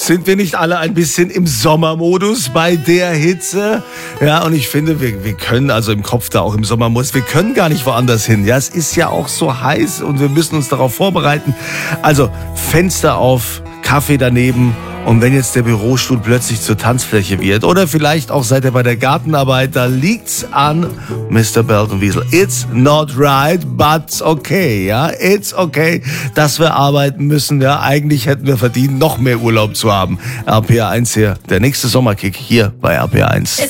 Sind wir nicht alle ein bisschen im Sommermodus bei der Hitze? Ja, und ich finde, wir können also im Kopf da auch im Sommermodus, wir können gar nicht woanders hin. Ja, es ist ja auch so heiß und wir müssen uns darauf vorbereiten. Also Fenster auf, Kaffee daneben. Und wenn jetzt der Bürostuhl plötzlich zur Tanzfläche wird oder vielleicht auch seid ihr bei der Gartenarbeit, da liegt's an Mr. Beltenwiesel. It's not right, but okay, ja. It's okay, dass wir arbeiten müssen, ja. Eigentlich hätten wir verdient, noch mehr Urlaub zu haben. RPR 1 hier, der nächste Sommerkick hier bei RPR 1.